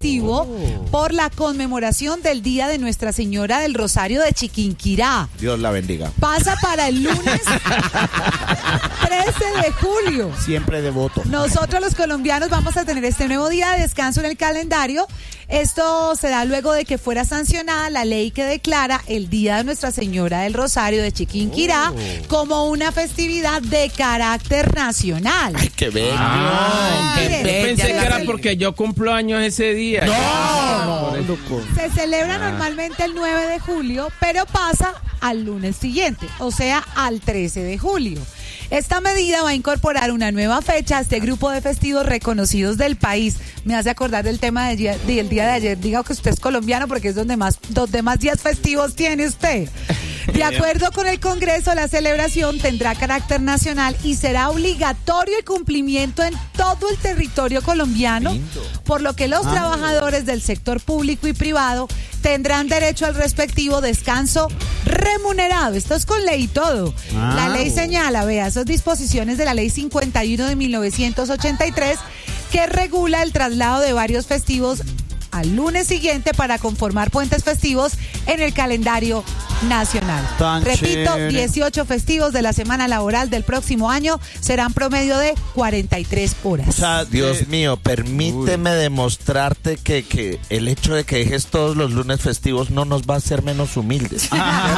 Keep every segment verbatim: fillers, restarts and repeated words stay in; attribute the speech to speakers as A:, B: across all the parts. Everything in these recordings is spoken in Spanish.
A: festivo oh. por la conmemoración del Día de Nuestra Señora del Rosario de Chiquinquirá.
B: Dios la bendiga.
A: Pasa para el lunes trece de julio.
B: Siempre devoto.
A: Nosotros los colombianos vamos a tener este nuevo día de descanso en el calendario. Esto se da luego de que fuera sancionada la ley que declara el Día de Nuestra Señora del Rosario de Chiquinquirá oh. como una festividad de carácter nacional.
B: ¡Ay, qué bello!
C: Ah, Ay, qué bello. Pensé que era porque yo cumplo años ese día.
B: No, no, no.
A: Se celebra ah. normalmente el nueve de julio, pero pasa al lunes siguiente, o sea, al trece de julio. Esta medida va a incorporar una nueva fecha a este grupo de festivos reconocidos del país. Me hace acordar del tema del día, del día de ayer. Diga que usted es colombiano porque es donde más, donde más días festivos tiene usted. De acuerdo con el Congreso, la celebración tendrá carácter nacional y será obligatorio el cumplimiento en todo el territorio colombiano, lindo. Por lo que los ah, trabajadores del sector público y privado tendrán derecho al respectivo descanso remunerado. Esto es con ley y todo. Ah, la ley señala, vea, esas disposiciones de la ley cincuenta y uno de mil novecientos ochenta y tres que regula el traslado de varios festivos al lunes siguiente para conformar puentes festivos en el calendario nacional. Tan Repito, chévere. dieciocho festivos de la semana laboral del próximo año serán promedio de cuarenta y tres horas.
B: O sea, Dios eh, mío, permíteme uy. demostrarte que, que el hecho de que dejes todos los lunes festivos no nos va a hacer menos humildes.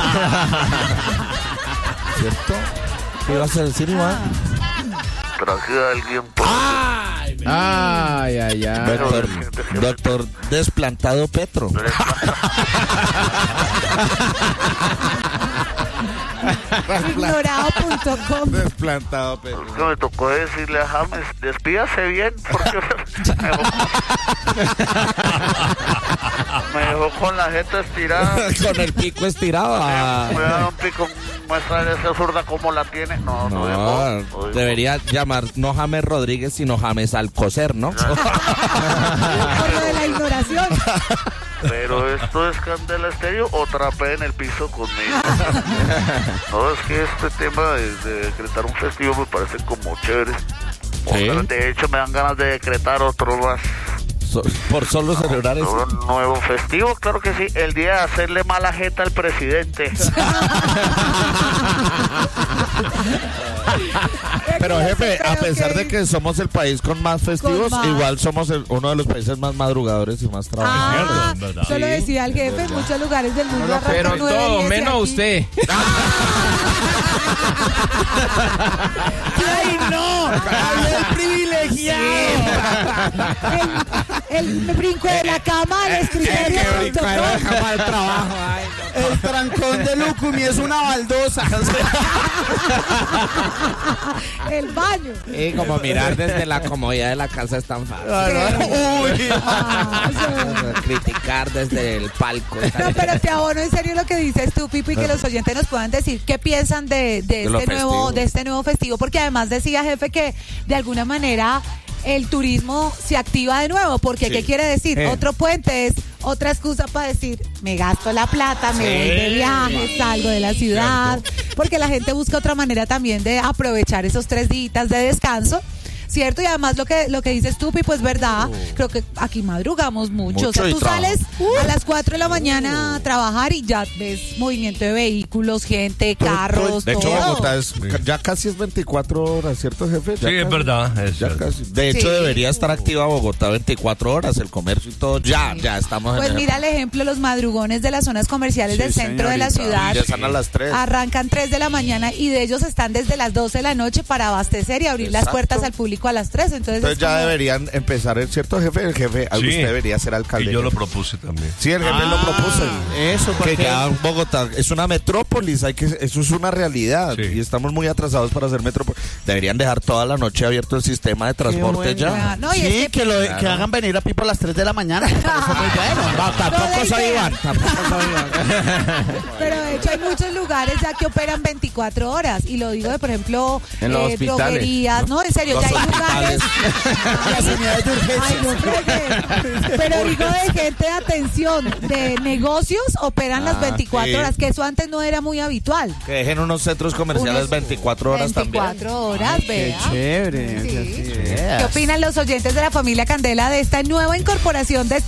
B: ¿Cierto? ¿Qué ibas a decir, Iván?
D: Traje a alguien por...
C: Ay, ay, ay, ay.
B: Doctor, doctor Desplantado Petro.
A: Ignorado punto com.
B: Desplantado Petro.
D: Es que me tocó decirle a James, despídase bien, porque me dejó, me dejó con la jeta estirada.
B: Con el pico estirado. Ah.
D: Me da un pico, muestra esa zurda cómo la tiene. No, no,
B: no,
D: no, no
B: debería llamar no James Rodríguez, sino James Alcocer, ¿no?
A: Por lo de la ignoración.
D: Pero esto es Candela Estéreo o trapé en el piso conmigo. No, es que este tema de, de decretar un festivo me parece como chévere. ¿Sí? De hecho, me dan ganas de decretar otro más.
B: So, ¿Por solo no, celebrar eso?
D: Un nuevo festivo, claro que sí. El día de hacerle mala jeta al presidente.
B: Pero jefe, a pesar de que somos el país con más festivos, con más. igual somos el, uno de los países más madrugadores y más trabajadores.
A: Ah, ¿verdad? Eso lo decía el jefe, en muchos lugares del mundo.
C: No, pero todo, menos aquí. Usted.
A: ¡Ay, no! ¡Ay, el privilegiado! El, el brinco de la cama al escritorio.
B: El brinco de la cama al trabajo. Ay, no.
E: El trancón de Lucumi es una baldosa.
A: El baño.
B: Y como mirar desde la comodidad de la casa es tan fácil.
E: Uy.
A: Ah, sí.
B: Criticar desde el palco.
A: No, pero te abono en serio lo que dices tú, Pipo, y que los oyentes nos puedan decir qué piensan de, de, de este nuevo, de este nuevo festivo, porque además decía, jefe, que de alguna manera el turismo se activa de nuevo, porque sí. ¿qué quiere decir? Eh. Otro puente es otra excusa para decir, me gasto la plata, me sí. voy de viaje, salgo de la ciudad, ¿cierto? Porque la gente busca otra manera también de aprovechar esos tres días de descanso. ¿Cierto? Y además lo que lo que dices tú, Pipo, es verdad. Uh, Creo que aquí madrugamos mucho. mucho o sea, tú sales uh, a las cuatro de la mañana uh, a trabajar y ya ves movimiento de vehículos, gente, carros,
B: de
A: todo.
B: De hecho, Bogotá es, ya casi es veinticuatro horas, ¿cierto, jefe? Ya
F: sí,
B: casi,
F: es verdad. Es
B: ya casi. De hecho, sí. debería estar activa Bogotá veinticuatro horas, el comercio y todo. Ya, sí. ya estamos
A: pues
B: en
A: Pues mira el ejemplo, los madrugones de las zonas comerciales sí, del centro señorita. de la ciudad.
B: Ya están a las tres.
A: Arrancan tres de la mañana y de ellos están desde las doce de la noche para abastecer y abrir Exacto. las puertas al público a las tres. Entonces,
B: Entonces ya como... deberían empezar, ¿el cierto jefe? El jefe, sí, usted debería ser alcalde.
F: Y yo lo propuse también.
B: Sí, el jefe ah, lo propuso.
E: Eso,
B: que ya Bogotá es una metrópolis, hay que, eso es una realidad. Sí. Y estamos muy atrasados para ser metrópolis. Deberían dejar toda la noche abierto el sistema de transporte bueno. ya.
E: No, sí, es que, que, lo, claro. que hagan venir a Pipo a las tres de la mañana.
B: No, tampoco soy Iván. Tampoco soy Iván.
A: Pero de hecho hay muchos lugares ya que operan veinticuatro horas. Y lo digo de, por ejemplo,
B: en
A: eh, droguerías. No, en serio, ya hay lugares.
E: Las unidades de urgencia.
A: Ay, no, pero, pero digo de gente de atención, de negocios operan ah, las veinticuatro sí. horas, que eso antes no era muy habitual.
B: Que dejen unos centros comerciales unos veinticuatro horas
A: veinticuatro
B: también.
A: horas,
E: Ay,
A: vea.
E: Qué chévere.
A: Sí. ¿Qué opinan los oyentes de la familia Candela de esta nueva incorporación de